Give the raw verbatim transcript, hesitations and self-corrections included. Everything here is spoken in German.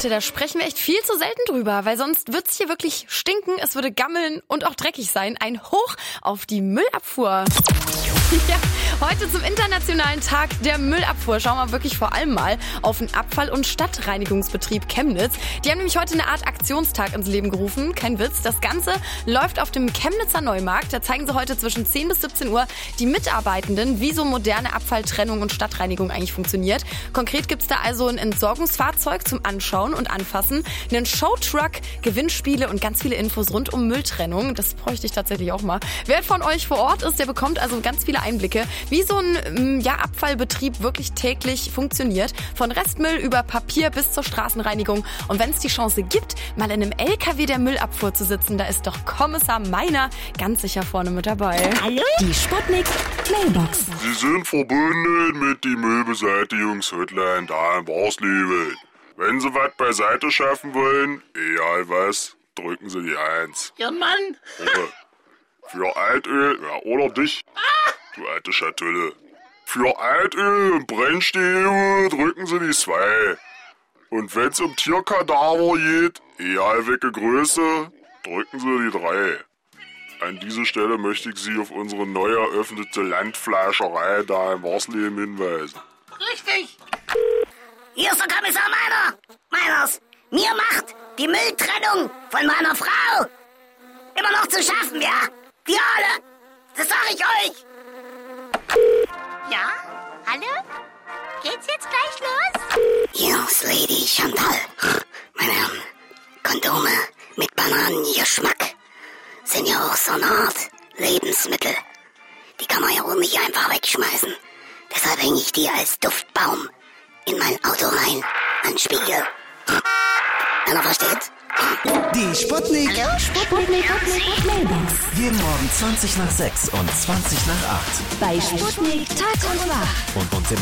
Leute, da sprechen wir echt viel zu selten drüber, weil sonst wird's hier wirklich stinken, es würde gammeln und auch dreckig sein. Ein Hoch auf die Müllabfuhr. Ja, heute zum Internationalen Tag der Müllabfuhr schauen wir wirklich vor allem mal auf den Abfall- und Stadtreinigungsbetrieb Chemnitz. Die haben nämlich heute eine Art Aktionstag ins Leben gerufen. Kein Witz, das Ganze läuft auf dem Chemnitzer Neumarkt. Da zeigen sie heute zwischen zehn bis siebzehn Uhr die Mitarbeitenden, wie so moderne Abfalltrennung und Stadtreinigung eigentlich funktioniert. Konkret gibt's da also ein Entsorgungsfahrzeug zum Anschauen und Anfassen, einen Showtruck, Gewinnspiele und ganz viele Infos rund um Mülltrennung. Das bräuchte ich tatsächlich auch mal. Wer von euch vor Ort ist, der bekommt also ganz viele Einblicke, wie so ein ja, Abfallbetrieb wirklich täglich funktioniert. Von Restmüll über Papier bis zur Straßenreinigung. Und wenn es die Chance gibt, mal in einem L K W der Müllabfuhr zu sitzen, da ist doch Kommissar Meiner ganz sicher vorne mit dabei. Hallo? Die Sputnik Mailbox. Sie sind verbunden mit die Müllbeseitigungshotline da in Warsleben. Wenn Sie was beiseite schaffen wollen, egal was, drücken Sie die eins. Ja, Mann. Oder für Altöl, ja, oder dich, du alte Schatulle. Für Altöl und Brennstäbe drücken Sie die zwei. Und wenn's um Tierkadaver geht, egal welche Größe, drücken Sie die drei. An dieser Stelle möchte ich Sie auf unsere neu eröffnete Landfleischerei da in Warsleben hinweisen. Richtig. Hier ist der Kommissar Meiner. Meiners, mir macht die Mülltrennung von meiner Frau immer noch zu schaffen, ja? Wir alle. Das sag ich euch. Ja? Hallo? Geht's jetzt gleich los? Hier ist Lady Chantal. Meine Herren, Kondome mit Bananengeschmack sind ja auch so eine Art Lebensmittel. Die kann man ja wohl nicht einfach wegschmeißen. Deshalb hänge ich die als Duftbaum in mein Auto rein, an Spiegel. Einer versteht? Die Sputnik. Hallo? Sputnik Mailbox. Jeden Morgen zwanzig nach sechs und zwanzig nach acht. Bei Sputnik Tag und Wach. Und uns im